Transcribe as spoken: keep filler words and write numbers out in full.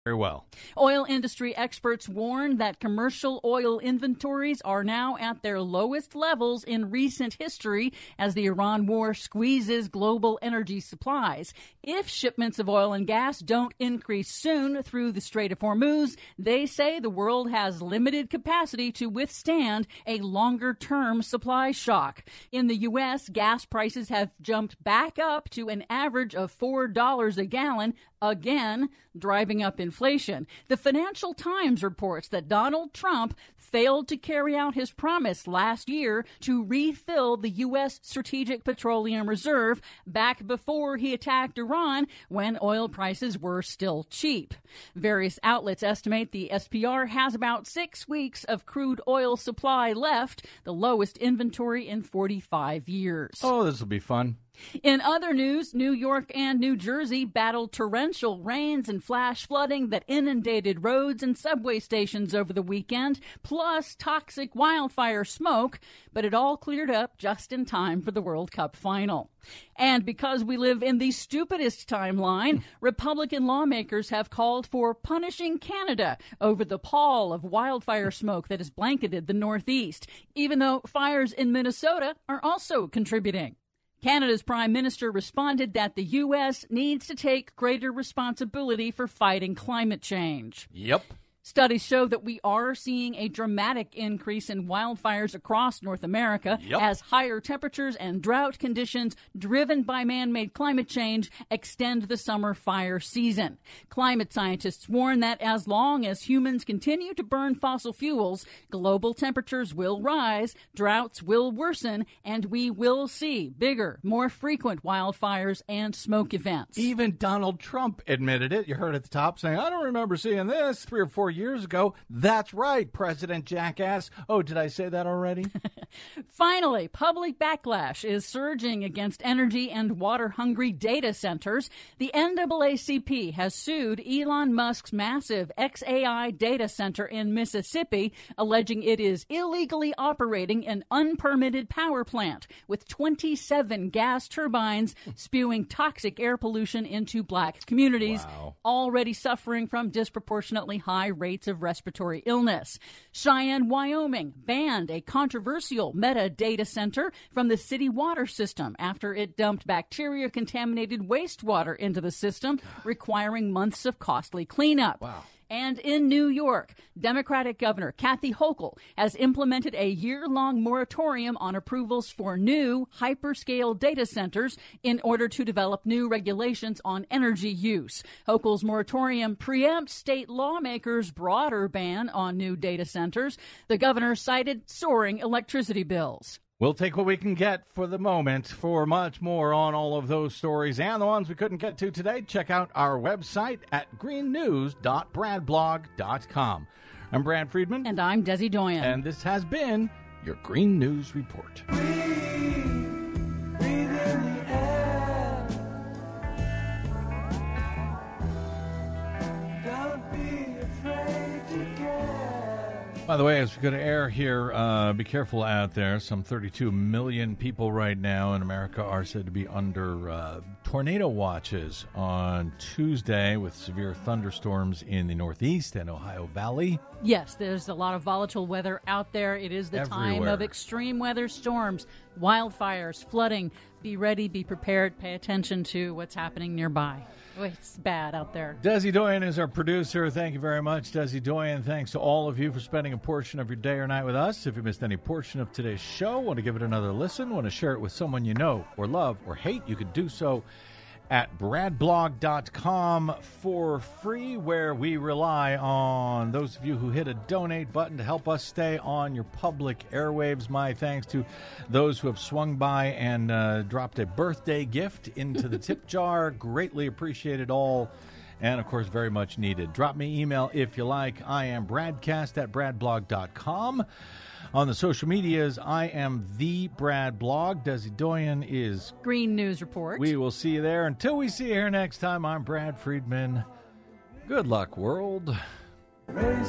Very well. Oil industry experts warn that commercial oil inventories are now at their lowest levels in recent history as the Iran war squeezes global energy supplies. If shipments of oil and gas don't increase soon through the Strait of Hormuz, they say the world has limited capacity to withstand a longer-term supply shock. In the U S, gas prices have jumped back up to an average of four dollars a gallon, again, driving up inflation. The Financial Times reports that Donald Trump failed to carry out his promise last year to refill the U S Strategic Petroleum Reserve back before he attacked Iran when oil prices were still cheap. Various outlets estimate the S P R has about six weeks of crude oil supply left, the lowest inventory in forty-five years. Oh, this will be fun. In other news, New York and New Jersey battled torrential rains and flash flooding that inundated roads and subway stations over the weekend, plus toxic wildfire smoke, but it all cleared up just in time for the World Cup final. And because we live in the stupidest timeline, Republican lawmakers have called for punishing Canada over the pall of wildfire smoke that has blanketed the Northeast, even though fires in Minnesota are also contributing. Canada's Prime Minister responded that the U S needs to take greater responsibility for fighting climate change. Yep. Studies show that we are seeing a dramatic increase in wildfires across North America Yep. as higher temperatures and drought conditions driven by man-made climate change extend the summer fire season. Climate scientists warn that as long as humans continue to burn fossil fuels, global temperatures will rise, droughts will worsen, and we will see bigger, more frequent wildfires and smoke events. Even Donald Trump admitted it. You heard at the top saying, I don't remember seeing this three or four years ago. That's right, President Jackass. Oh, did I say that already? Finally, public backlash is surging against energy and water-hungry data centers. The N double A C P has sued Elon Musk's massive X A I data center in Mississippi, alleging it is illegally operating an unpermitted power plant with twenty-seven gas turbines spewing toxic air pollution into black communities, Wow. already suffering from disproportionately high rates of respiratory illness. Cheyenne, Wyoming banned a controversial Meta data center from the city water system after it dumped bacteria-contaminated wastewater into the system, requiring months of costly cleanup. Wow. And in New York, Democratic Governor Kathy Hochul has implemented a year-long moratorium on approvals for new hyperscale data centers in order to develop new regulations on energy use. Hochul's moratorium preempts state lawmakers' broader ban on new data centers. The governor cited soaring electricity bills. We'll take what we can get for the moment. For much more on all of those stories and the ones we couldn't get to today, check out our website at green news dot brad blog dot com. I'm Brad Friedman. And I'm Desi Doyen. And this has been your Green News Report. Breathe, breathe in the air. Don't be afraid to care. By the way, as we go to air here, uh, be careful out there. Some thirty-two million people right now in America are said to be under uh, tornado watches on Tuesday with severe thunderstorms in the Northeast and Ohio Valley. Yes, there's a lot of volatile weather out there. It is the time Everywhere. of extreme weather storms, wildfires, flooding. Be ready, be prepared, pay attention to what's happening nearby. Oh, it's bad out there. Desi Doyen is our producer. Thank you very much, Desi Doyen. Thanks to all of you for spending a portion of your day or night with us. If you missed any portion of today's show, want to give it another listen, want to share it with someone you know or love or hate, you can do so at brad blog dot com for free, where we rely on those of you who hit a donate button to help us stay on your public airwaves. My thanks to those who have swung by and uh, dropped a birthday gift into the tip jar. Greatly appreciated all. And, of course, very much needed. Drop me email if you like. I am bradcast at brad blog dot com. On the social medias, I am the Brad Blog. Desi Doyen is Green News Report. We will see you there. Until we see you here next time, I'm Brad Friedman. Good luck, world. Raise